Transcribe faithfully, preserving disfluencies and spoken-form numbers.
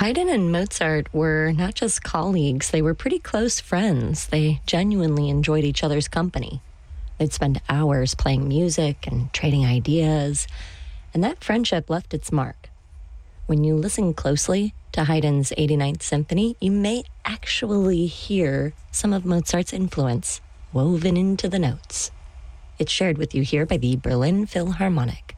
Haydn and Mozart were not just colleagues, they were pretty close friends. They genuinely enjoyed each other's company. They'd spend hours playing music and trading ideas, and that friendship left its mark. When you listen closely to Haydn's eighty-ninth Symphony, you may actually hear some of Mozart's influence woven into the notes. It's shared with you here by the Berlin Philharmonic.